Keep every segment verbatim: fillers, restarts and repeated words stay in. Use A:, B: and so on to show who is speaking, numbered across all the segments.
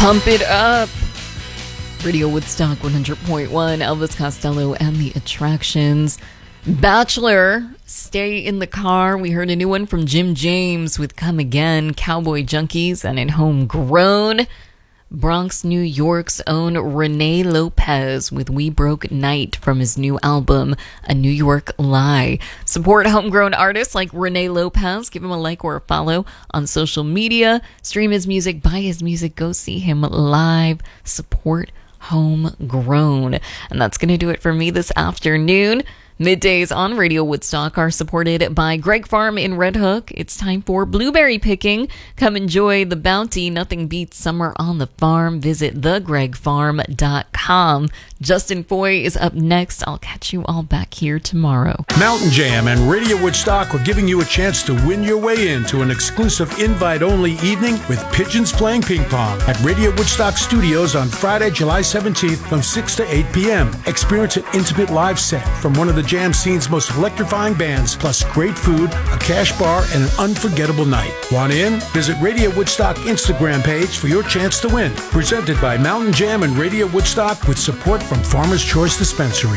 A: Pump it up. Radio Woodstock one hundred point one, Elvis Costello and the Attractions. Bachelor, Stay in the Car. We heard a new one from Jim James with Come Again, Cowboy Junkies, and in Homegrown, Bronx, New York's own Rene Lopez with We Broke Night from his new album, A New York Lie. Support homegrown artists like Rene Lopez. Give him a like or a follow on social media. Stream his music, buy his music, go see him live. Support homegrown. And that's going to do it for me this afternoon. Middays on Radio Woodstock are supported by Greg Farm in Red Hook. It's time for blueberry picking. Come enjoy the bounty. Nothing beats summer on the farm. Visit the greg farm dot com. Justin Foy is up next. I'll catch you all back here tomorrow.
B: Mountain Jam and Radio Woodstock are giving you a chance to win your way into an exclusive invite-only evening with Pigeons playing ping pong at Radio Woodstock Studios on Friday, July seventeenth from six to eight p.m. Experience an intimate live set from one of the jam scene's most electrifying bands, plus great food, a cash bar, and an unforgettable night. Want in? Visit Radio Woodstock Instagram page for your chance to win. Presented by Mountain Jam and Radio Woodstock with support from Farmer's Choice Dispensary.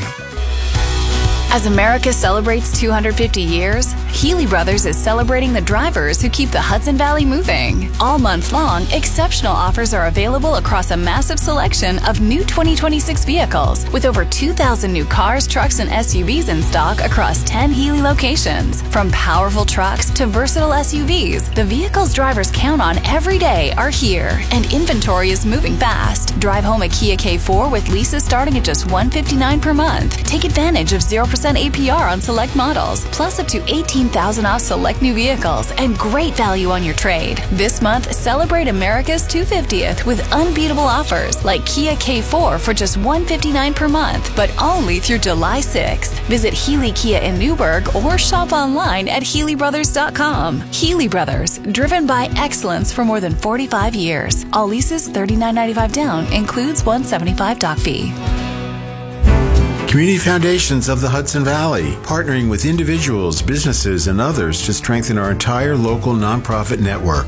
C: As America celebrates two hundred fifty years, Healy Brothers is celebrating the drivers who keep the Hudson Valley moving. All month long, exceptional offers are available across a massive selection of new twenty twenty-six vehicles, with over two thousand new cars, trucks, and S U Vs in stock across ten Healy locations. From powerful trucks to versatile S U Vs, the vehicles drivers count on every day are here, and inventory is moving fast. Drive home a Kia K four with leases starting at just one hundred fifty-nine dollars per month. Take advantage of zero percent A P R on select models, plus up to eighteen thousand dollars off select new vehicles, and great value on your trade. This month, celebrate America's two hundred fiftieth with unbeatable offers like Kia K four for just one hundred fifty-nine dollars per month, but only through July sixth. Visit Healy Kia in Newburgh or shop online at healy brothers dot com. Healy Brothers, driven by excellence for more than forty-five years. All leases thirty-nine ninety-five down, includes one hundred seventy-five doc fee.
D: Community Foundations of the Hudson Valley, partnering with individuals, businesses, and others to strengthen our entire local nonprofit network.